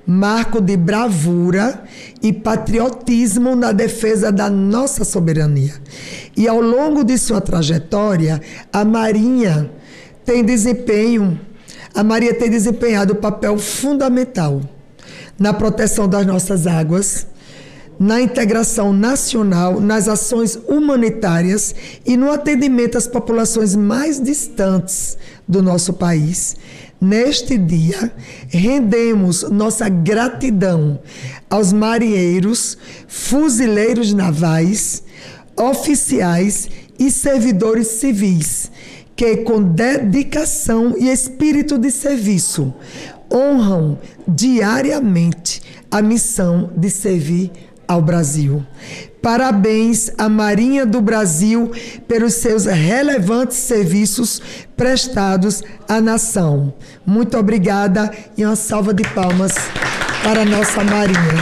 marco de bravura e patriotismo na defesa da nossa soberania. E ao longo de sua trajetória, a Marinha tem desempenhado um papel fundamental na proteção das nossas águas, na integração nacional, nas ações humanitárias e no atendimento às populações mais distantes do nosso país. Neste dia, rendemos nossa gratidão aos marinheiros, fuzileiros navais, oficiais e servidores civis, que com dedicação e espírito de serviço honram diariamente a missão de servir ao Brasil. Parabéns à Marinha do Brasil pelos seus relevantes serviços prestados à nação. Muito obrigada e uma salva de palmas para a nossa Marinha.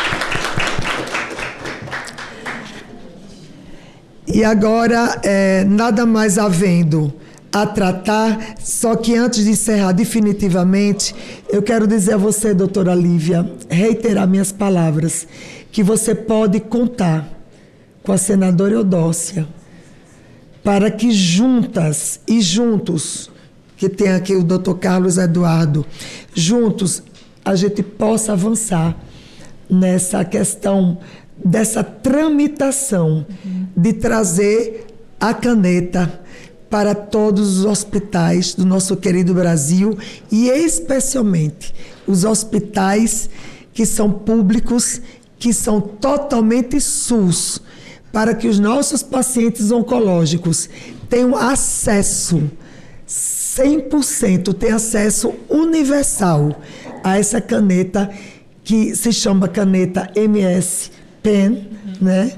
E agora, nada mais havendo a tratar, só que antes de encerrar definitivamente, eu quero dizer a você, doutora Lívia, reiterar minhas palavras, que você pode contar com a senadora Eudócia para que juntas e juntos, que tem aqui o doutor Carlos Eduardo, juntos a gente possa avançar nessa questão dessa tramitação de trazer a caneta para todos os hospitais do nosso querido Brasil e especialmente os hospitais que são públicos, que são totalmente SUS, para que os nossos pacientes oncológicos tenham acesso 100%, tenham acesso universal a essa caneta que se chama caneta MS Pen, né?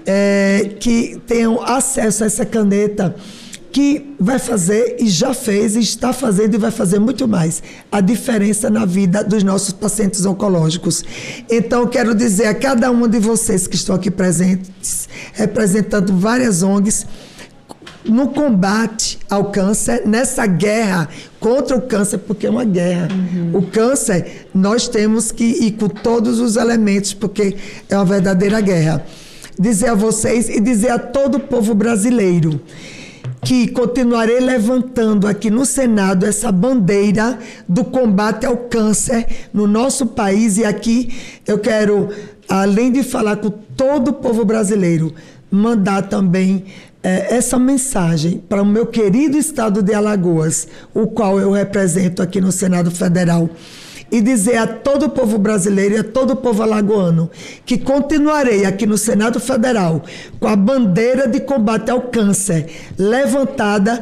Que tenham acesso a essa caneta que vai fazer, e já fez, e está fazendo, e vai fazer muito mais, a diferença na vida dos nossos pacientes oncológicos. Então, quero dizer a cada um de vocês que estão aqui presentes, representando várias ONGs, no combate ao câncer, nessa guerra contra o câncer, porque é uma guerra. O câncer, nós temos que ir com todos os elementos, porque é uma verdadeira guerra. Dizer a vocês e dizer a todo o povo brasileiro que continuarei levantando aqui no Senado essa bandeira do combate ao câncer no nosso país. E aqui eu quero, além de falar com todo o povo brasileiro, mandar também essa mensagem para o meu querido estado de Alagoas, o qual eu represento aqui no Senado Federal, e dizer a todo o povo brasileiro e a todo o povo alagoano que continuarei aqui no Senado Federal com a bandeira de combate ao câncer levantada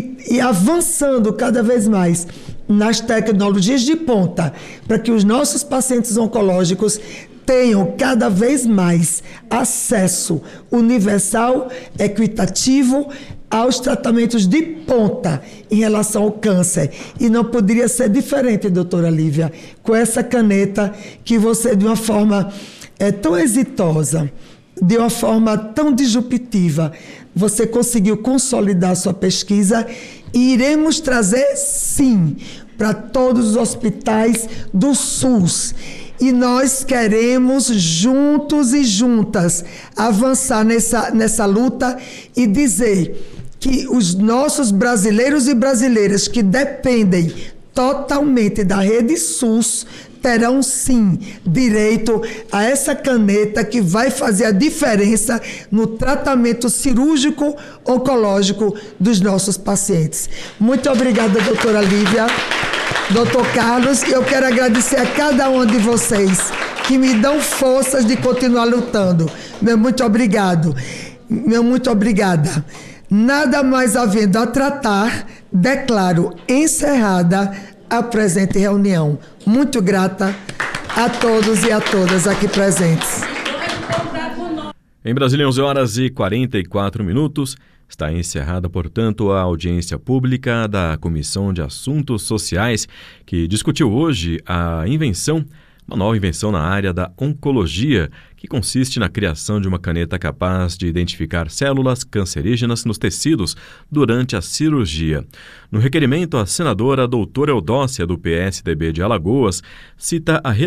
e avançando cada vez mais nas tecnologias de ponta para que os nossos pacientes oncológicos tenham cada vez mais acesso universal, equitativo, aos tratamentos de ponta em relação ao câncer. E não poderia ser diferente, doutora Lívia, com essa caneta que você, de uma forma tão exitosa, de uma forma tão disruptiva, você conseguiu consolidar sua pesquisa e iremos trazer, sim, para todos os hospitais do SUS. E nós queremos, juntos e juntas, avançar nessa luta e dizer que os nossos brasileiros e brasileiras que dependem totalmente da rede SUS terão, sim, direito a essa caneta que vai fazer a diferença no tratamento cirúrgico oncológico dos nossos pacientes. Muito obrigada, doutora Lívia. Doutor Carlos, eu quero agradecer a cada um de vocês que me dão forças de continuar lutando. Meu muito obrigado. Meu muito obrigada. Nada mais havendo a tratar, declaro encerrada a presente reunião. Muito grata a todos e a todas aqui presentes. Em Brasília, 11h44. Está encerrada, portanto, a audiência pública da Comissão de Assuntos Sociais, que discutiu hoje uma nova invenção na área da oncologia, que consiste na criação de uma caneta capaz de identificar células cancerígenas nos tecidos durante a cirurgia. No requerimento, a senadora doutora Eudócia, do PSDB de Alagoas, cita a